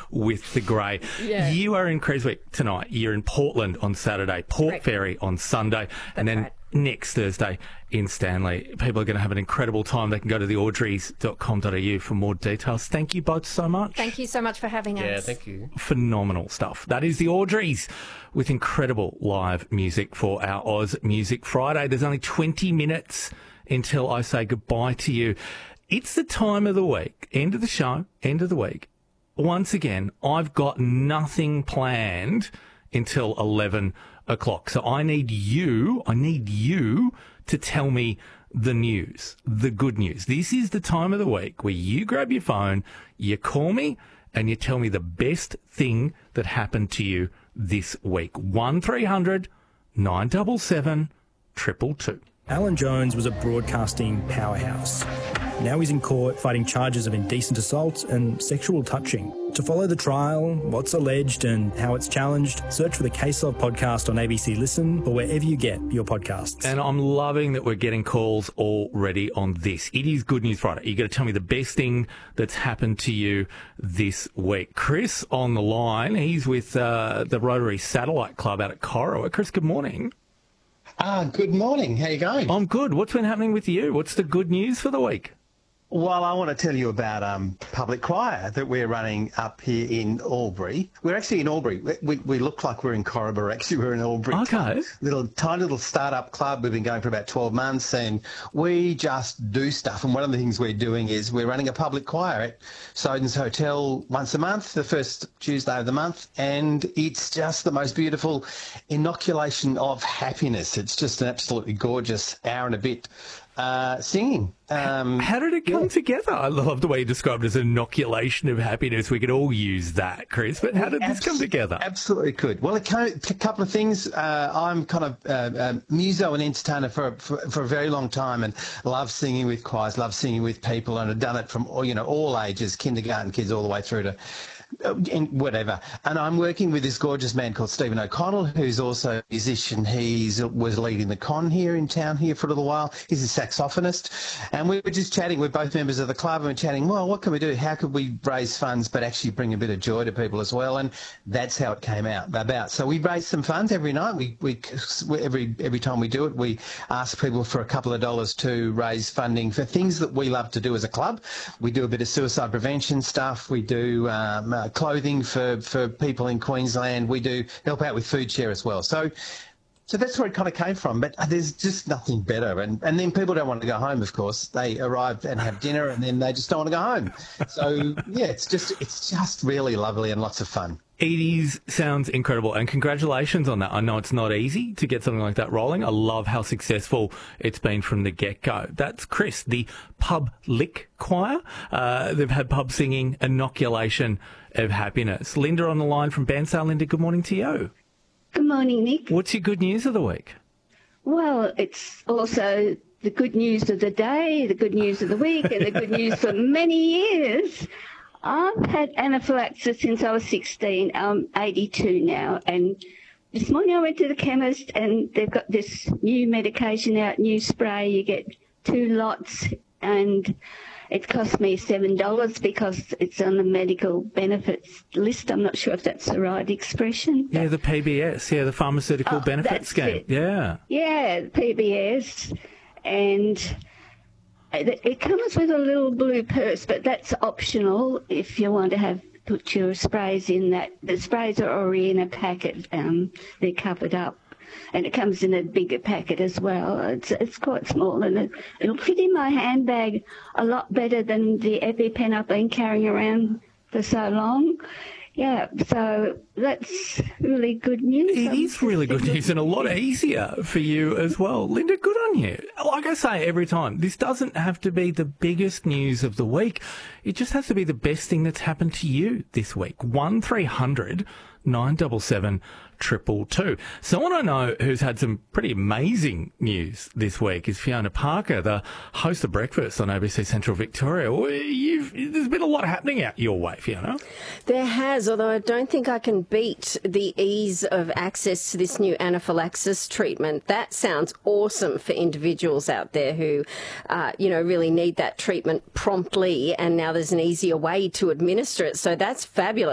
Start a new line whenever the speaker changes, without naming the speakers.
with the grey.
Yeah.
You are in Creswick tonight. You're in Portland on Saturday, Port Fairy on Sunday, and then next Thursday in Stanley. People are going to have an incredible time. They can go to theaudreys.com.au for more details. Thank you both so much.
Thank you so much for having us.
Yeah, thank you.
Phenomenal stuff. That is the Audreys with incredible live music for our Oz Music Friday. There's only 20 minutes until I say goodbye to you. It's the time of the week, end of the show, end of the week. Once again, I've got nothing planned until 11 o'clock. So I need you to tell me the news, the good news. This is the time of the week where you grab your phone, you call me, and you tell me the best thing that happened to you this week. 1300 977 222.
Alan Jones was a broadcasting powerhouse. Now he's in court fighting charges of indecent assault and sexual touching. To follow the trial, what's alleged and how it's challenged, search for the Case Of podcast on ABC Listen or wherever you get your podcasts.
And I'm loving that we're getting calls already on this. It is Good News Friday. You've got to tell me the best thing that's happened to you this week. Chris on the line. He's with the Rotary Satellite Club out at Corowa. Chris, good morning.
Good morning. How you going?
I'm good. What's been happening with you? What's the good news for the week?
Well, I want to tell you about public choir that we're running up here in Albury. We're actually in Albury. We look like we're in Corriba. Actually, we're in Albury.
Okay.
Tiny little start-up club. We've been going for about 12 months, and we just do stuff. And one of the things we're doing is we're running a public choir at Soden's Hotel once a month, the first Tuesday of the month, and it's just the most beautiful inoculation of happiness. It's just an absolutely gorgeous hour and a bit singing.
How did it come together? I love the way you described it as an inoculation of happiness. We could all use that, Chris. But how did this come together?
Absolutely could. Well, a couple of things. I'm kind of muso and entertainer for a very long time, and love singing with choirs, love singing with people, and I've done it from all ages, kindergarten kids all the way through to and whatever. And I'm working with this gorgeous man called Stephen O'Connell, who's also a musician. He was leading the con here in town here for a little while. He's a saxophonist. And we were just chatting. We're both members of the club, and we're chatting, well, what can we do? How could we raise funds but actually bring a bit of joy to people as well? And that's how it came about. So we raise some funds every night. Every time we do it, we ask people for a couple of dollars to raise funding for things that we love to do as a club. We do a bit of suicide prevention stuff. We do clothing for people in Queensland. We do help out with food share as well. So that's where it kind of came from. But there's just nothing better. And then people don't want to go home, of course. They arrive and have dinner, and then they just don't want to go home. So, yeah, it's just really lovely and lots of fun.
Sounds incredible, and congratulations on that. I know it's not easy to get something like that rolling. I love how successful it's been from the get-go. That's Chris, the Public Choir. They've had pub singing, inoculation of happiness. Linda on the line from Bansdale. Linda, good morning to you.
Good morning, Nick.
What's your good news of the week?
Well, it's also the good news of the day, the good news of the week, and the good news for many years. I've had anaphylaxis since I was 16. I'm 82 now. And this morning I went to the chemist, and they've got this new medication out, new spray. You get 2 lots, and it cost me $7 because it's on the medical benefits list. I'm not sure if that's the right expression.
Yeah, the PBS. Yeah, the Pharmaceutical Benefits Scheme.
It.
Yeah.
Yeah, the PBS. And it comes with a little blue purse, but that's optional if you want to put your sprays in that. The sprays are already in a packet. They're covered up. And it comes in a bigger packet as well. It's quite small, and it'll fit in my handbag a lot better than the EpiPen I've been carrying around for so long. Yeah, so that's really good news.
It is really good news, and a lot easier for you as well. Linda, good on you. Like I say every time, this doesn't have to be the biggest news of the week. It just has to be the best thing that's happened to you this week. 1300 977 222. Someone I know who's had some pretty amazing news this week is Fiona Parker, the host of Breakfast on ABC Central Victoria. There's been a lot happening out your way, Fiona.
There has, although I don't think I can beat the ease of access to this new anaphylaxis treatment. That sounds awesome for individuals out there who, really need that treatment promptly, and now there's an easier way to administer it. So that's fabulous.